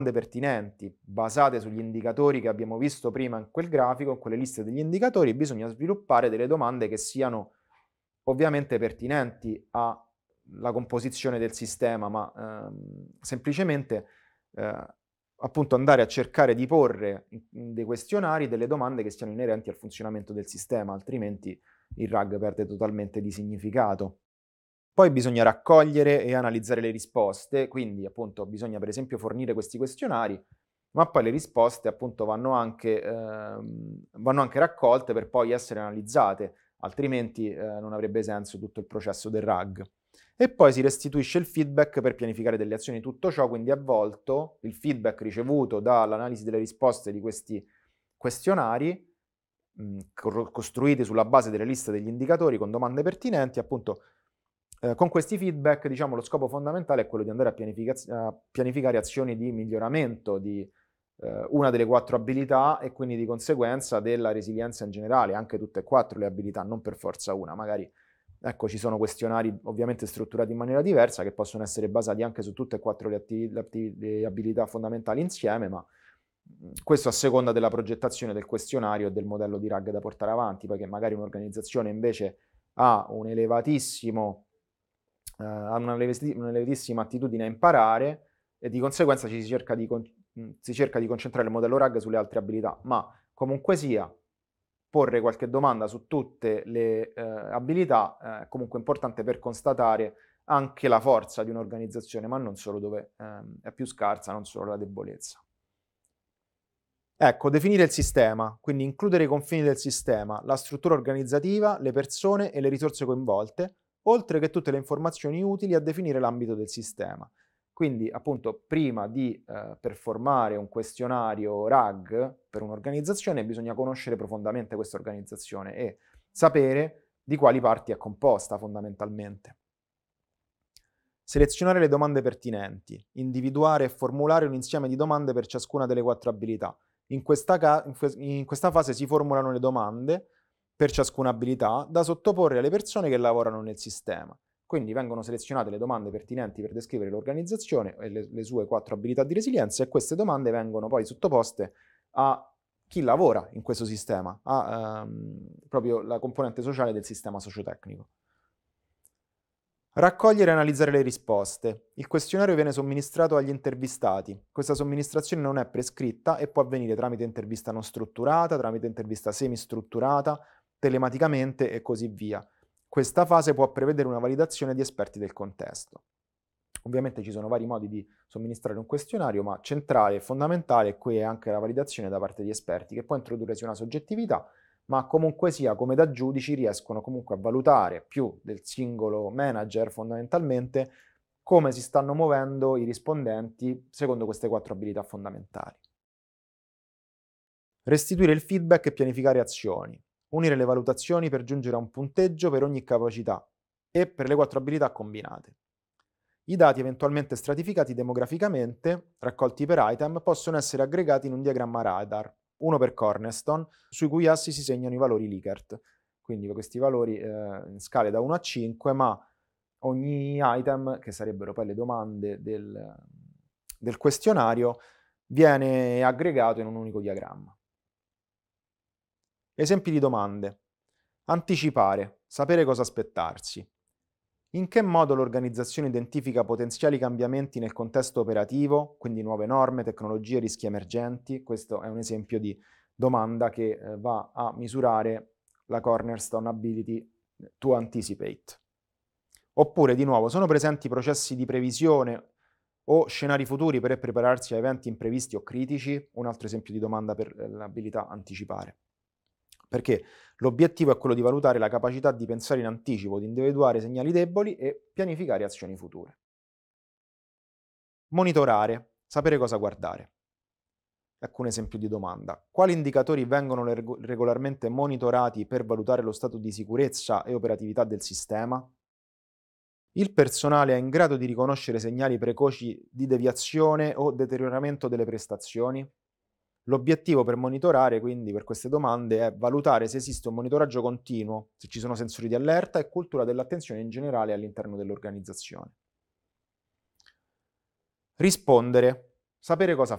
pertinenti basate sugli indicatori che abbiamo visto prima in quel grafico, in quelle liste degli indicatori, bisogna sviluppare delle domande che siano ovviamente pertinenti alla composizione del sistema, ma semplicemente appunto andare a cercare di porre in dei questionari delle domande che siano inerenti al funzionamento del sistema, altrimenti il RAG perde totalmente di significato. Poi bisogna raccogliere e analizzare le risposte, quindi appunto bisogna per esempio fornire questi questionari, ma poi le risposte appunto vanno anche raccolte per poi essere analizzate, altrimenti non avrebbe senso tutto il processo del RAG. E poi si restituisce il feedback per pianificare delle azioni. Tutto ciò quindi avvolto, il feedback ricevuto dall'analisi delle risposte di questi questionari, costruiti sulla base delle liste degli indicatori con domande pertinenti, appunto con questi feedback, diciamo, lo scopo fondamentale è quello di andare a pianificare azioni di miglioramento di una delle 4 abilità e quindi di conseguenza della resilienza in generale, anche tutte e 4 le abilità, non per forza una. Magari, ecco, ci sono questionari ovviamente strutturati in maniera diversa che possono essere basati anche su tutte e 4 le abilità fondamentali insieme, ma questo a seconda della progettazione del questionario e del modello di RAG da portare avanti, perché magari un'organizzazione invece ha un elevatissimo hanno un'elevatissima attitudine a imparare e di conseguenza si cerca di concentrare il modello RAG sulle altre abilità, ma comunque sia, porre qualche domanda su tutte le abilità è comunque importante per constatare anche la forza di un'organizzazione, ma non solo dove è più scarsa, non solo la debolezza. Ecco, definire il sistema, quindi includere i confini del sistema, la struttura organizzativa, le persone e le risorse coinvolte, oltre che tutte le informazioni utili a definire l'ambito del sistema. Quindi, appunto, prima di performare un questionario RAG per un'organizzazione, bisogna conoscere profondamente questa organizzazione e sapere di quali parti è composta fondamentalmente. Selezionare le domande pertinenti, individuare e formulare un insieme di domande per ciascuna delle 4 abilità. In questa fase si formulano le domande per ciascuna abilità da sottoporre alle persone che lavorano nel sistema. Quindi vengono selezionate le domande pertinenti per descrivere l'organizzazione e le sue 4 abilità di resilienza e queste domande vengono poi sottoposte a chi lavora in questo sistema, a proprio la componente sociale del sistema sociotecnico. Raccogliere e analizzare le risposte. Il questionario viene somministrato agli intervistati. Questa somministrazione non è prescritta e può avvenire tramite intervista non strutturata, tramite intervista semistrutturata, telematicamente e così via. Questa fase può prevedere una validazione di esperti del contesto. Ovviamente ci sono vari modi di somministrare un questionario, ma centrale e fondamentale qui è anche la validazione da parte di esperti, che può introdurre sia una soggettività, ma comunque sia, come da giudici, riescono comunque a valutare più del singolo manager fondamentalmente come si stanno muovendo i rispondenti secondo queste 4 abilità fondamentali. Restituire il feedback e pianificare azioni. Unire le valutazioni per giungere a un punteggio per ogni capacità e per le 4 abilità combinate. I dati eventualmente stratificati demograficamente, raccolti per item, possono essere aggregati in un diagramma radar, uno per cornerstone, sui cui assi si segnano i valori Likert. Quindi questi valori in scale da 1 a 5, ma ogni item, che sarebbero poi le domande del questionario, viene aggregato in un unico diagramma. Esempi di domande. Anticipare, sapere cosa aspettarsi. In che modo l'organizzazione identifica potenziali cambiamenti nel contesto operativo, quindi nuove norme, tecnologie, rischi emergenti? Questo è un esempio di domanda che va a misurare la cornerstone ability to anticipate. Oppure, di nuovo, sono presenti processi di previsione o scenari futuri per prepararsi a eventi imprevisti o critici? Un altro esempio di domanda per l'abilità anticipare. Perché l'obiettivo è quello di valutare la capacità di pensare in anticipo, di individuare segnali deboli e pianificare azioni future. Monitorare, sapere cosa guardare. Ecco un esempio di domanda. Quali indicatori vengono regolarmente monitorati per valutare lo stato di sicurezza e operatività del sistema? Il personale è in grado di riconoscere segnali precoci di deviazione o deterioramento delle prestazioni? L'obiettivo per monitorare, quindi, per queste domande è valutare se esiste un monitoraggio continuo, se ci sono sensori di allerta e cultura dell'attenzione in generale all'interno dell'organizzazione. Rispondere. sapere cosa